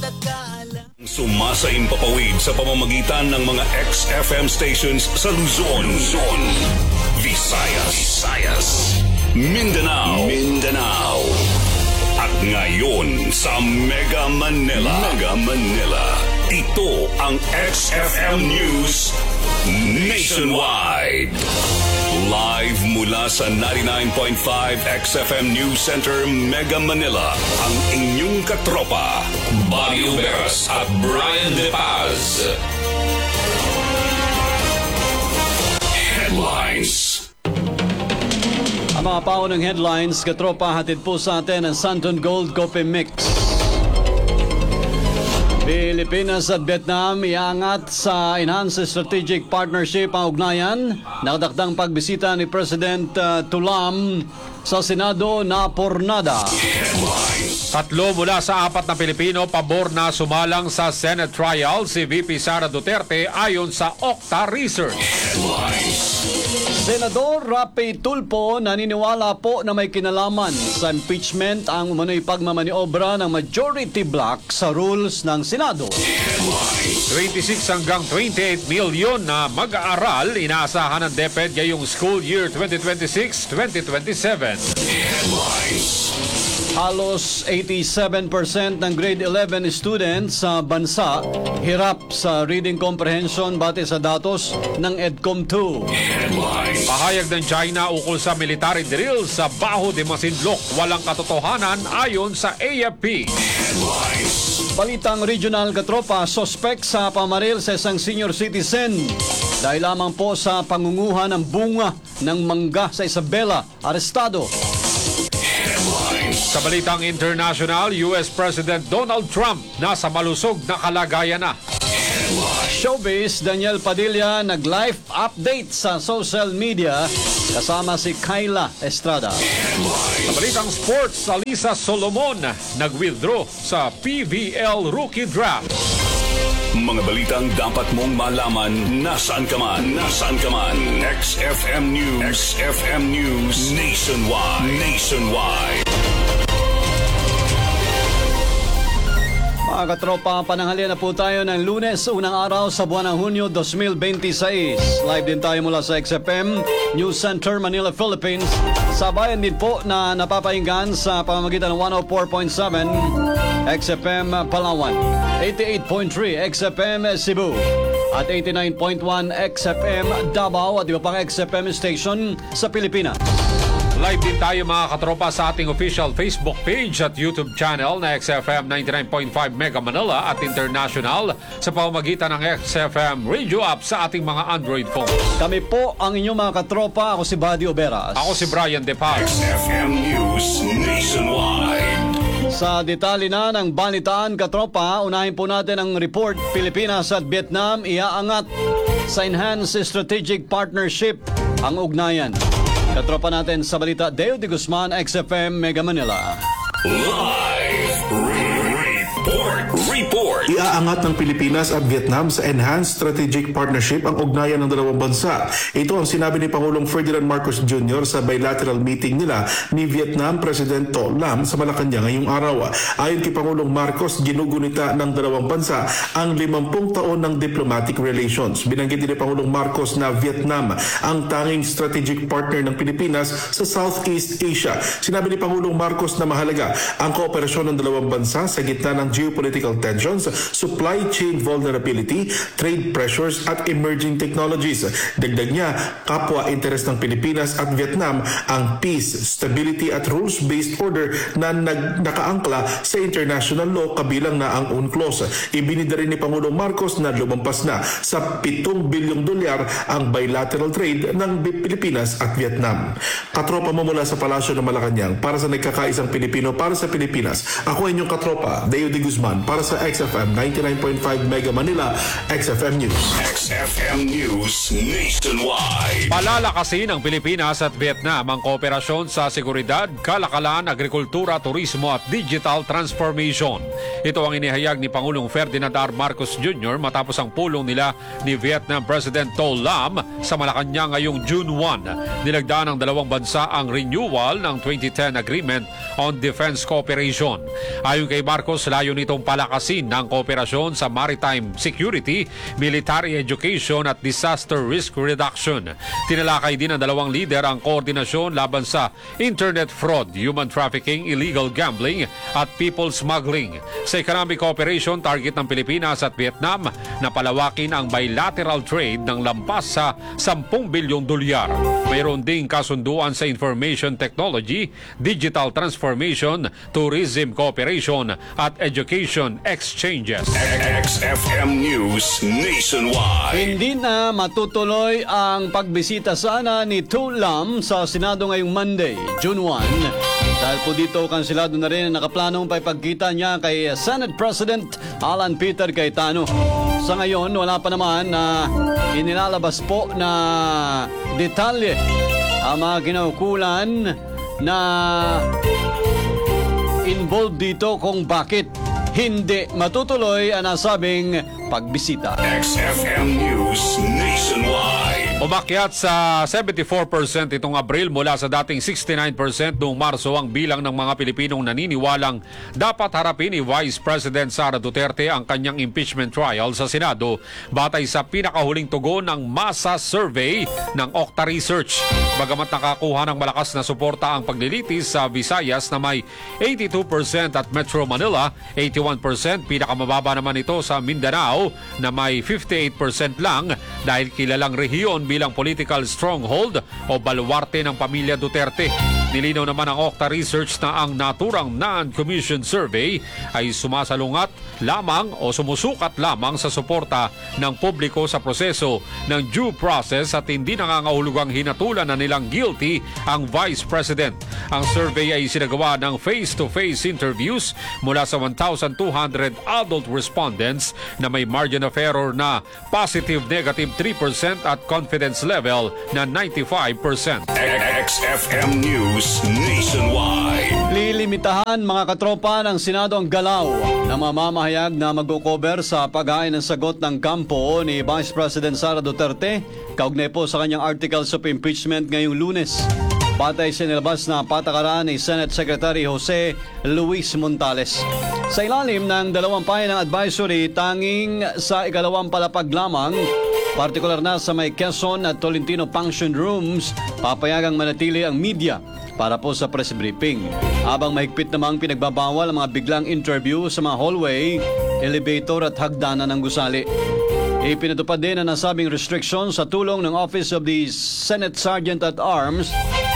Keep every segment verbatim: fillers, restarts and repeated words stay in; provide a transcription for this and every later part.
Sumasaing papawid sa pamamagitan ng mga X F M stations sa Luzon, Luzon, Visayas, Visayas, Mindanao, Mindanao, at ngayon sa Mega Manila, Mega Manila. Ito ang X F M News Nationwide. Live mula sa ninety-nine point five X F M News Center, Mega Manila, ang inyong katropa, Bobby Uberas at Brian De Paz. Headlines. Ang mga paunang headlines, katropa, hatid po sa atin ang Santon Gold Coffee Mix. Pilipinas at Vietnam iangat sa Enhanced Strategic Partnership ang ugnayan. Nakadakdang pagbisita ni President uh, Tulam sa Senado na pornada. Tatlo mula sa apat na Pilipino pabor na sumalang sa Senate trial si V P Sara Duterte ayon sa Okta Research. Senador Rapi Tulfo naniniwala po na may kinalaman sa impeachment ang umano'y pagmamaniobra ng majority bloc sa rules ng Senado. twenty-six hanggang twenty-eight milyon na mag-aaral inaasahan ng DepEd ngayong school year twenty twenty-six twenty twenty-seven. Halos eighty-seven percent ng grade eleven students sa bansa hirap sa reading comprehension batay sa datos ng EDCOM two. Pahayag ng China ukol sa military drill sa Baho de Masinloc walang katotohanan ayon sa A F P. Balitang regional, katropa, suspect sa pamaril sa isang senior citizen dahil lamang po sa pangunguha ng bunga ng mangga sa Isabela, arestado. Sa balitang international, U S President Donald Trump nasa malusog na kalagayan na. Showbiz, Daniel Padilla nag-live update sa social media kasama si Kyla Estrada. Sa balitang sports, Alisa Solomon nag-withdraw sa P V L Rookie Draft. Mga balitang dapat mong malaman nasaan ka man, nasaan ka man. X F M News, X F M News Nationwide, Nationwide. Mga katropa, pananghalian na po tayo ng Lunes, unang araw sa buwan ng Hunyo twenty twenty-six. Live din tayo mula sa X F M News Center, Manila, Philippines. Sabayan din po na napapahinggan sa pamamagitan ng one oh four point seven X F M Palawan, eighty-eight point three X F M Cebu, at eighty-nine point one X F M Davao at iba pang X F M station sa Pilipinas. Live din tayo mga katropa sa ating official Facebook page at YouTube channel na X F M ninety-nine point five Mega Manila at International sa pamamagitan ng X F M radio app sa ating mga Android phones. Kami po ang inyong mga katropa. Ako si Bobby Uberas. Ako si Brian De Paz. X F M News Nationwide. Sa detalye na ng balitaan, katropa, unahin po natin ang report. Pilipinas at Vietnam iaangat sa Enhanced Strategic Partnership ang ugnayan. Katropa natin sa balita, Deo de Guzman, X F M Mega Manila. Live report. Report. Iaangat ng Pilipinas at Vietnam sa Enhanced Strategic Partnership ang ugnayan ng dalawang bansa. Ito ang sinabi ni Pangulong Ferdinand Marcos Junior sa bilateral meeting nila ni Vietnam President To Lam sa Malacanang ngayong araw. Ayon kay Pangulong Marcos, ginugunita ng dalawang bansa ang limampung taon ng diplomatic relations. Binanggit ni Pangulong Marcos na Vietnam ang tanging strategic partner ng Pilipinas sa Southeast Asia. Sinabi ni Pangulong Marcos na mahalaga ang kooperasyon ng dalawang bansa sa gitna ng geopolitical tensions, supply chain vulnerability, trade pressures at emerging technologies. Dagdag niya, kapwa interes ng Pilipinas at Vietnam ang peace, stability at rules-based order na nag- nakaangkla sa international law kabilang na ang UNCLOS. Ibinida rin ni Pangulong Marcos na lumampas na sa pitong bilyong dolyar ang bilateral trade ng Pilipinas at Vietnam. Katropa mo mula sa Palasyo ng Malacanang para sa nagkakaisang Pilipino para sa Pilipinas. Ako ay inyong katropa, Deo de Guzman para sa X F M ng ninety-nine point five Mega Manila X F M News. X F M News Nationwide. Palalakasin ng Pilipinas at Vietnam ang kooperasyon sa seguridad, kalakalan, agrikultura, turismo at digital transformation. Ito ang inihayag ni Pangulong Ferdinand R. Marcos Junior matapos ang pulong nila ni Vietnam President To Lam sa Malacanang ngayong June first. Nilagdaan ng dalawang bansa ang renewal ng twenty ten Agreement on Defense Cooperation. Ayon kay Marcos, layo nitong palakasin ng kooperasyon sa maritime security, military education at disaster risk reduction. Tinalakay din ng dalawang lider ang koordinasyon laban sa internet fraud, human trafficking, illegal gambling at people smuggling. Sa economic cooperation, target ng Pilipinas at Vietnam na palawakin ang bilateral trade ng lampas sa ten bilyong dolyar. Mayroon ding kasunduan sa information technology, digital transformation, tourism cooperation at education exchanges. X F M News Nationwide. Hindi na matutuloy ang pagbisita sana ni To Lam sa Senado ngayong Monday, June first. Dahil po dito, kansilado na rin ang nakaplanong pagkita niya kay Senate President Alan Peter Cayetano. Sa ngayon, wala pa naman na inilalabas po na detalye ang mga kinaukulan na involved dito kung bakit hindi matutuloy ang nasabing pagbisita. X F M News Nationwide. Umakyat sa seventy-four percent itong Abril mula sa dating sixty-nine percent noong Marso ang bilang ng mga Pilipinong naniniwalang dapat harapin ni Vice President Sara Duterte ang kanyang impeachment trial sa Senado batay sa pinakahuling tugon ng masa survey ng Okta Research. Bagamat nakakuha ng malakas na suporta ang paglilitis sa Visayas na may eighty-two percent at Metro Manila eighty-one percent, pinakamababa naman ito sa Mindanao na may fifty-eight percent lang dahil kilalang rehiyon bilang political stronghold o baluarte ng pamilya Duterte. Nilinaw naman ng Okta Research na ang naturang non-commissioned survey ay sumasalungat lamang o sumusukat lamang sa suporta ng publiko sa proseso ng due process at hindi nangangahulugang hinatulan na nilang guilty ang Vice President. Ang survey ay sinagawa ng face-to-face interviews mula sa one thousand two hundred adult respondents na may margin of error na positive negative three percent at confidence level na ninety-five percent. X F M News Nationwide. Lilimitahan mga katropa ng Senado ang galaw na mamamahayag na mag-cover sa paghain ng sagot ng kampo ni Vice President Sara Duterte kaugnay po sa kanyang articles of impeachment ngayong Lunes. Batay sa nilabas na patakaran ni Senate Secretary Jose Luis Montales. Sa ilalim ng dalawang pahinang advisory, tanging sa ikalawang palapag lamang, partikular na sa may Quezon at Tolentino function rooms, papayagang manatili ang media para po sa press briefing. Habang mahigpit namang pinagbabawal ang mga biglang interview sa mga hallway, elevator at hagdanan ng gusali. Ipinatupad din ang nasabing restriction sa tulong ng Office of the Senate Sergeant at Arms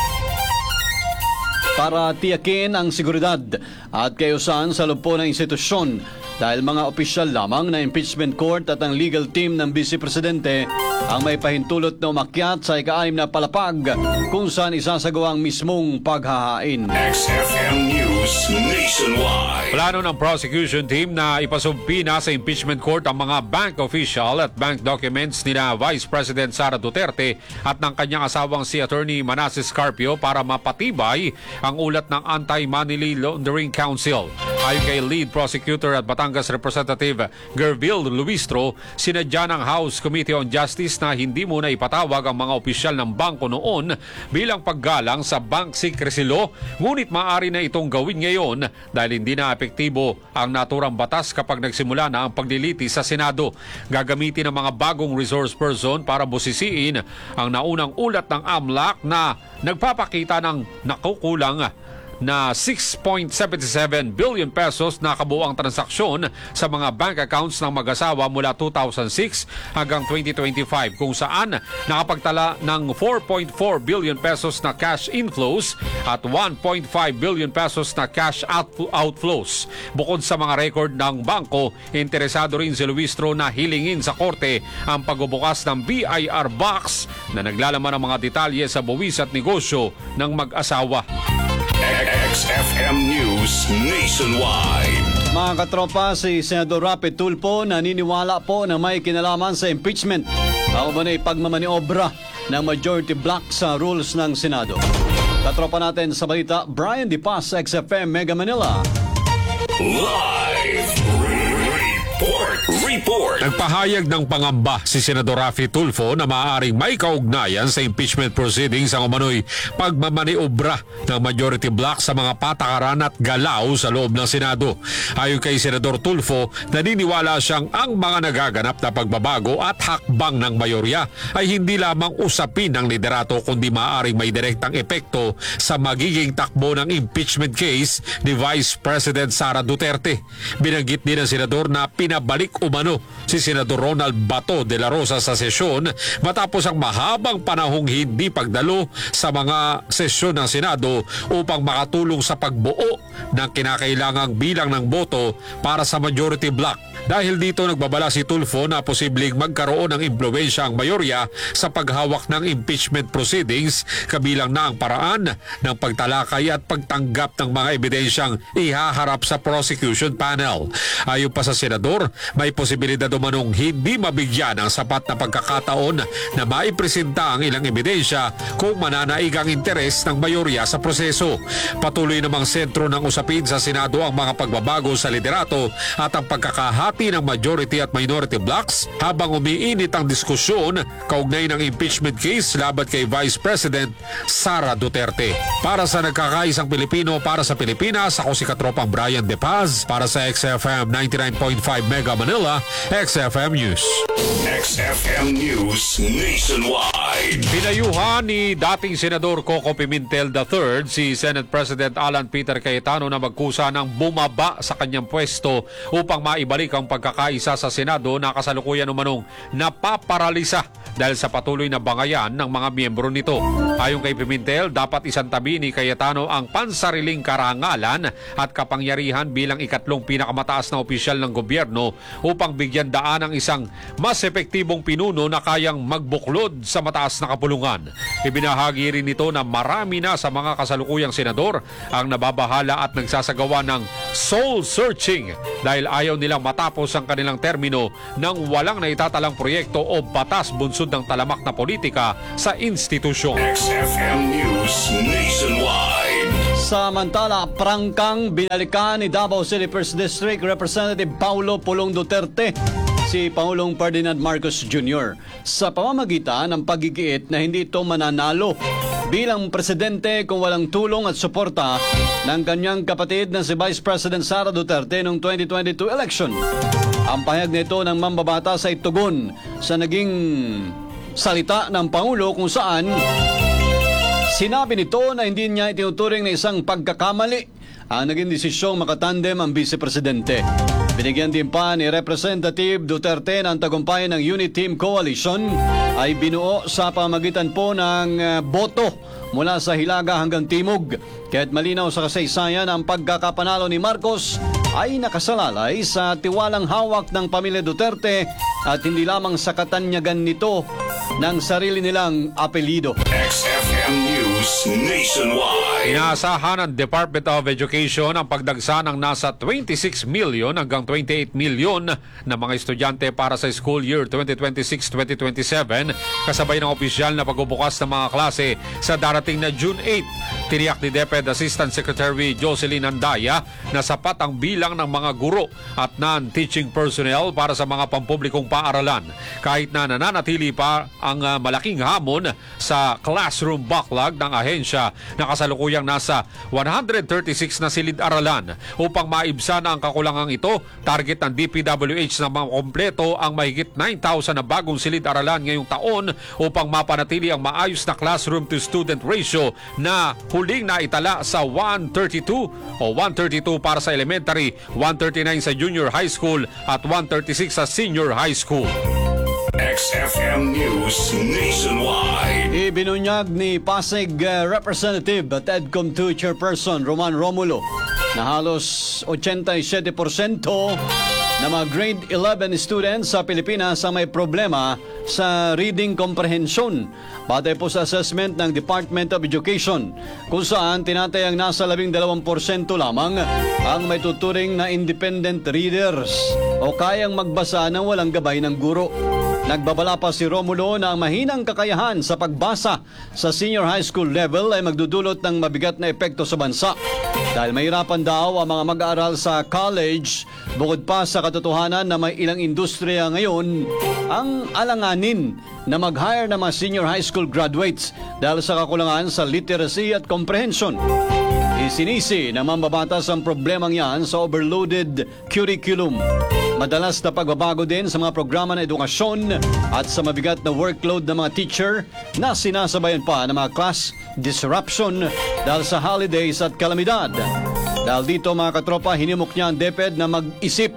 para tiyakin ang seguridad at kayusan sa loob po ng institusyon dahil mga opisyal lamang na impeachment court at ang legal team ng Vice Presidente ang may pahintulot na umakyat sa ika-anim na palapag kung saan isasagawa ang mismong paghahain. X F M News Nationwide. Plano ng prosecution team na ipasumpi na sa impeachment court ang mga bank official at bank documents nila Vice President Sara Duterte at ng kanyang asawang si Attorney Manasseh Carpio para mapatibay ang ulat ng Anti-Money Laundering Council. Ayon kay lead prosecutor at Batangas Representative Gerville Luistro, sinadya ng House Committee on Justice na hindi muna ipatawag ang mga opisyal ng bangko noon bilang paggalang sa bank secrecy law, ngunit maaari na itong gawin ngayon dahil hindi na epektibo ang naturang batas kapag nagsimula na ang paglilitis sa Senado. Gagamitin ng mga bagong resource person para busisiin ang naunang ulat ng A M L A C na nagpapakita ng nakukulang na six point seven seven billion pesos na kabuuang transaksyon sa mga bank accounts ng mag-asawa mula two thousand six hanggang twenty twenty-five, kung saan nakapagtala ng four point four billion pesos na cash inflows at one point five billion pesos na cash outflows. Bukod sa mga record ng bangko, interesado rin si Luistro na hilingin sa korte ang pagbubukas ng B I R box na naglalaman ng mga detalye sa buwis at negosyo ng mag-asawa. X F M News Nationwide. Mga katropa, si Senador Rapi Tulfo naniniwala po na may kinalaman sa impeachment. Ako ba na ipagmamaniobra ng majority block sa rules ng Senado? Katropa natin sa balita, Brian Di Paz, X F M Mega Manila. Live report. Report. Nagpahayag ng pangamba si Senador Rafi Tulfo na maaaring may kaugnayan sa impeachment proceedings ang umano'y pagmamaniobra ng majority block sa mga patakaran at galaw sa loob ng Senado. Ayon kay Senador Tulfo, naniniwala siyang ang mga nagaganap na pagbabago at hakbang ng mayorya ay hindi lamang usapin ng liderato kundi maaaring may direktang epekto sa magiging takbo ng impeachment case ni Vice President Sara Duterte. Binanggit din ng Senador na pinabalik umano si Senador Ronald Bato de la Rosa sa sesyon matapos ang mahabang panahong hindi pagdalo sa mga sesyon ng Senado upang makatulong sa pagbuo ng kinakailangang bilang ng boto para sa majority block. Dahil dito nagbabala si Tulfo na posibleng magkaroon ng impluwensya ang mayorya sa paghawak ng impeachment proceedings kabilang na ang paraan ng pagtalakay at pagtanggap ng mga ebidensyang ihaharap sa prosecution panel. Ayon pa sa Senador, may posibilidad umanong hindi mabigyan ng sapat na pagkakataon na maipresenta ang ilang ebidensya kung mananaig ang interes ng mayorya sa proseso. Patuloy namang sentro ng usapin sa Senado ang mga pagbabago sa liderato at ang pagkakahati ng majority at minority blocks habang umiinit ang diskusyon kaugnay ng impeachment case laban kay Vice President Sara Duterte. Para sa nagkakaisang Pilipino para sa Pilipinas, ako si Katropang Brian De Paz para sa X F M ninety-nine point five Mega Manila, X F M News. X F M News Nationwide. Pinayuhan ni dating Senador Coco Pimentel the third si Senate President Alan Peter Cayetano na magkusa ng bumaba sa kanyang pwesto upang maibalik ang pagkakaisa sa Senado na kasalukuyan umanong napaparalisa dahil sa patuloy na bangayan ng mga miyembro nito. Ayon kay Pimentel, dapat isantabi ni Cayetano ang pansariling karangalan at kapangyarihan bilang ikatlong pinakamataas na opisyal ng gobyerno upang bigyan daan ang isang mas epektibong pinuno na kayang magbuklod sa mataas na kapulungan. Ibinahagi rin nito na marami na sa mga kasalukuyang senador ang nababahala at nagsasagawa ng soul searching dahil ayaw nilang matapos ang kanilang termino ng walang naitatalang proyekto o batas bunsod ng talamak na politika sa institusyon. X F M News Nationwide. Samantala, prangkang binalikan ni Davao City First District Representative Paulo Pulong Duterte si Pangulong Ferdinand Marcos Junior sa pamamagitan ng paggigiit na hindi ito mananalo bilang presidente kung walang tulong at suporta ng kanyang kapatid na si Vice President Sara Duterte noong twenty twenty-two election. Ang pahayag nito ng mambabatas ay tugon sa naging salita ng Pangulo kung saan sinabi nito na hindi niya itinuturing na isang pagkakamali ang naging desisyong makatandem ang Vice Presidente. Binigyan din pa ni Representative Duterte ng tagumpay ng Unity Team Coalition ay binuo sa pamagitan po ng uh, boto mula sa Hilaga hanggang Timog. Kaya't malinaw sa kasaysayan ang pagkakapanalo ni Marcos ay nakasalalay sa tiwalang hawak ng pamilya Duterte at hindi lamang sa katanyagan nito ng sarili nilang apelido. X F M News Nationwide. Inaasahan ng Department of Education ang pagdagsa ng nasa twenty-six million hanggang twenty-eight million na mga estudyante para sa school year twenty twenty-six twenty twenty-seven kasabay ng opisyal na pagbubukas ng mga klase sa darating na June eighth. Tiniyak ni DepEd Assistant Secretary Jocelyn Andaya na sapat ang bilang ng mga guro at non-teaching personnel para sa mga pampublikong paaralan kahit na nananatili pa ang uh, malaking hamon sa classroom backlog ng ahensya na kasalukuyang nasa one hundred thirty-six na silid-aralan. Upang maibsan ang kakulangang ito, target ng D P W H na makompleto ang mahigit nine thousand na bagong silid-aralan ngayong taon upang mapanatili ang maayos na classroom to student ratio na huling naitala sa one thirty-two o one thirty-two para sa elementary, one thirty-nine sa junior high school at one thirty-six sa senior high school. X F M News Nationwide. Ibinunyag ni Pasig uh, Representative at EDCOM two Chairperson Roman Romulo na halos eighty-seven percent na mga grade eleven students sa Pilipinas ang may problema sa reading comprehension batay po sa assessment ng Department of Education, kung saan tinatayang nasa labing dalawang porsyento lamang ang may tuturing na independent readers o kayang magbasa ng walang gabay ng guro. Nagbabala pa si Romulo na ang mahinang kakayahan sa pagbasa sa senior high school level ay magdudulot ng mabigat na epekto sa bansa. Dahil mahirapan daw ang mga mag-aaral sa college, bukod pa sa katotohanan na may ilang industriya ngayon ang alanganin na mag-hire ng mga senior high school graduates dahil sa kakulangan sa literacy at comprehension. Isinisi ng mambabatas ang problemang yan sa overloaded curriculum. Madalas na pagbabago din sa mga programa ng edukasyon at sa mabigat na workload ng mga teacher na sinasabayan pa ng mga class disruption dahil sa holidays at kalamidad. Dahil dito mga katropa, hinimok niya ang DepEd na mag-isip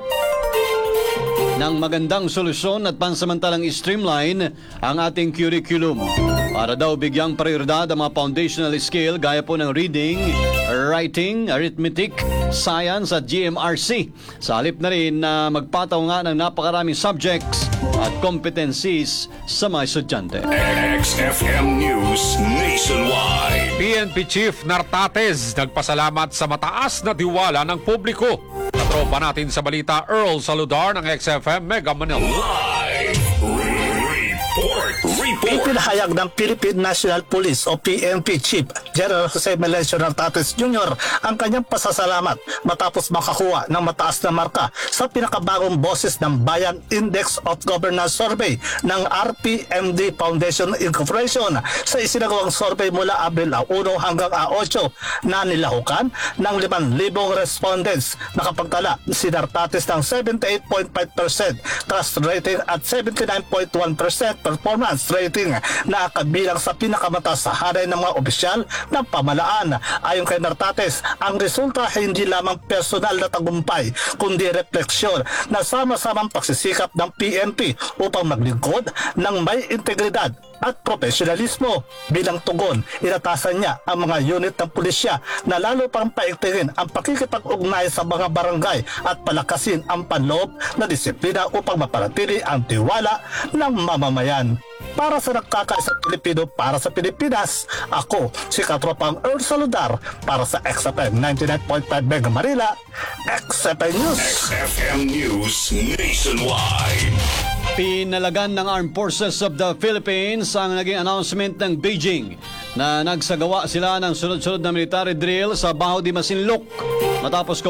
ng magandang solusyon at pansamantalang streamline ang ating curriculum para daw bigyang prioridad ang mga foundational skill gaya po ng reading, writing, arithmetic, science at G M R C. Sa halip na rin na magpataw nga ng napakaraming subjects at competencies sa mga estudyante. X F M News Nationwide. P N P Chief Nartates nagpasalamat sa mataas na tiwala ng publiko. Katropa natin sa balita, Earl Saludar ng X F M Mega Manila. Live report. Report. Ipinahayag ng Philippine National Police o P N P Chief General Jose Melencio Nartates Junior ang kanyang pasasalamat matapos makakuha ng mataas na marka sa pinakabagong Boses ng Bayan Index of Governance Survey ng R P M D Foundation Incorporation sa isinagawang survey mula Abril one hanggang eight na nilahukan ng limang libong respondents. Nakapagtala si Nartates ng seventy-eight point five percent trust rating at seventy-nine point one percent performance rating na kabilang sa pinakamataas sa hanay ng mga opisyal ng pamalaan. Ayon kay Nartates, ang resulta ay hindi lamang personal na tagumpay kundi refleksyon na sama-samang pagsisikap ng P N P upang maglingkod ng may integridad at profesionalismo. Bilang tugon, inatasan niya ang mga unit ng pulisya na lalo pang paigtingin ang pakikipag-ugnay sa mga barangay at palakasin ang panloob na disiplina upang mapanatili ang tiwala ng mamamayan. Para sa nagkakaisang Pilipino, para sa Pilipinas, ako si Katropang Earl Saludar para sa X F M ninety-nine point five Mega Manila, X F M News. X F M News Nationwide. Pinalagan ng Armed Forces of the Philippines ang naging announcement ng Beijing na nagsagawa sila ng sunod-sunod na military drill sa Baho de Masinloc matapos